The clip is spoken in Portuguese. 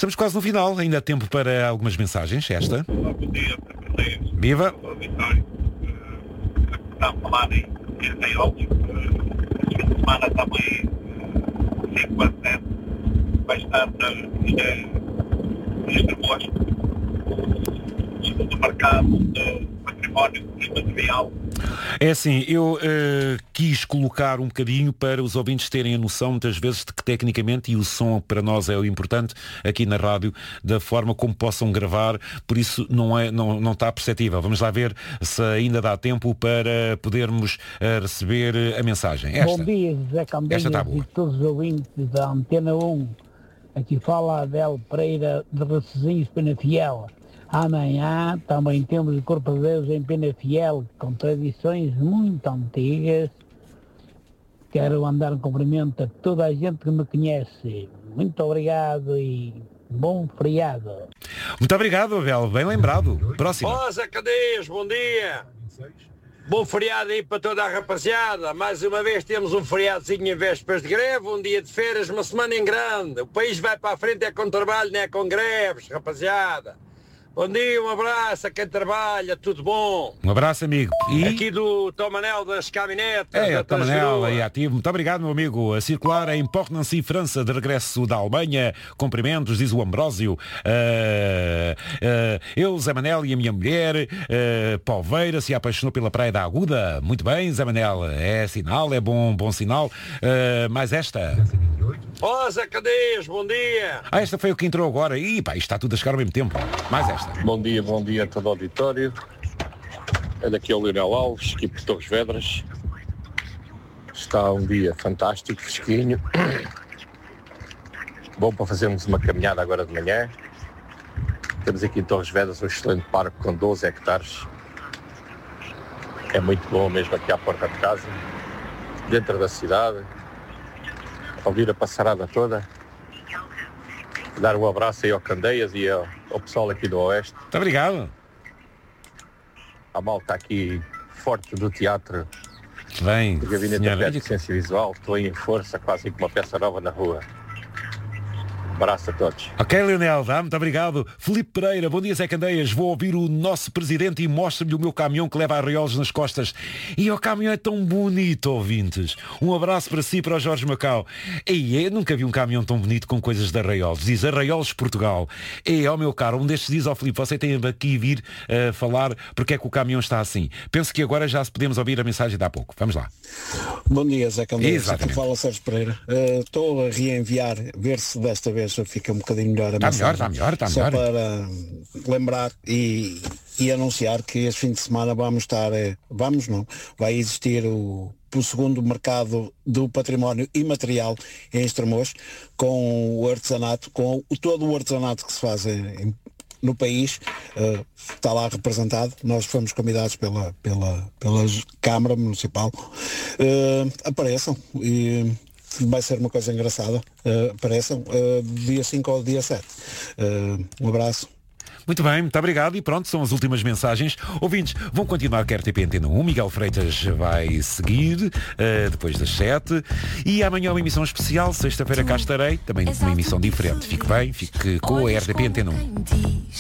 Estamos quase no final, ainda há tempo para algumas mensagens. Esta. Bom dia, Viva! Está a falar em eólico. Este fim de semana também 5 a 7 vai estar neste rosto. Segundo o mercado de património imaterial. É assim, eu quis colocar um bocadinho para os ouvintes terem a noção, muitas vezes, de que tecnicamente, e o som para nós é o importante aqui na rádio, da forma como possam gravar, por isso não está perceptível. Vamos lá ver se ainda dá tempo para podermos receber a mensagem. Esta. Bom dia, José Candeias e todos os ouvintes da Antena 1. Aqui fala a Adel Pereira de Racezinhos, Penafiel. Amanhã também temos o Corpo de Deus em Penafiel, com tradições muito antigas. Quero mandar um cumprimento a toda a gente que me conhece. Muito obrigado e bom feriado. Muito obrigado, Abel. Bem lembrado. Próximo. Ó, Zé Candeias, bom dia. Bom feriado aí para toda a rapaziada. Mais uma vez temos um feriadozinho em vésperas de greve, um dia de férias, uma semana em grande. O país vai para a frente é com trabalho, não é com greves, rapaziada. Bom dia, um abraço a quem trabalha, tudo bom? Um abraço, amigo. E... Aqui do Tom Manel das caminhonetas. É, Tom Manel aí ativo. Muito obrigado, meu amigo. A circular em Port-Nancy, França, de regresso da Alemanha. Cumprimentos, diz o Ambrósio. Eu, Zé Manel e a minha mulher, Palveira, se apaixonou pela Praia da Aguda. Muito bem, Zé Manel. É sinal, é bom sinal. Mais esta. Ó, Zé Candeias, bom dia. Esta foi o que entrou agora. Ih, pá, isto está tudo a chegar ao mesmo tempo. Mais esta. Bom dia a todo o auditório. É daqui ao Leonel Alves, aqui por Torres Vedras. Está um dia fantástico, fresquinho. Bom para fazermos uma caminhada agora de manhã. Temos aqui em Torres Vedras um excelente parque com 12 hectares. É muito bom mesmo aqui à porta de casa, dentro da cidade. Ouvir a passarada toda. Dar um abraço aí ao Candeias e ao pessoal aqui do Oeste. Muito obrigado. A malta aqui forte do teatro. Bem, do Gabinete da Deficiência Visual. Estou aí em força, quase com uma peça nova na rua. Abraço a todos. Ok, Leonel, muito obrigado. Filipe Pereira, bom dia, Zé Candeias. Vou ouvir o nosso presidente e mostra-lhe o meu caminhão que leva arraiolos nas costas. E o caminhão é tão bonito, ouvintes. Um abraço para si e para o Jorge Macau. E eu nunca vi um caminhão tão bonito com coisas de arraiolos. Diz Arraiolos Portugal. E, ó meu caro, um destes dias, Filipe, você tem aqui vir falar porque é que o caminhão está assim. Penso que agora já podemos ouvir a mensagem de há pouco. Vamos lá. Bom dia, Zé Candeias. Aqui fala Sérgio Pereira. Estou a reenviar, ver se desta vez fica um bocadinho melhor a mensagem. Está melhor. Só para lembrar e anunciar que este fim de semana vai existir o segundo mercado do património imaterial em Estremoz, com o artesanato, com todo o artesanato que se faz no país, está lá representado. Nós fomos convidados pela Câmara Municipal. Apareçam e vai ser uma coisa engraçada. Apareçam dia 5 ao dia 7. Um abraço. Muito bem, muito obrigado. E pronto, são as últimas mensagens. Ouvintes, vão continuar com a RTP Antena 1. Miguel Freitas vai seguir depois das 7. E amanhã uma emissão especial. Sexta-feira cá estarei. Também uma emissão diferente. Fique bem, fique com a RTP Antena 1.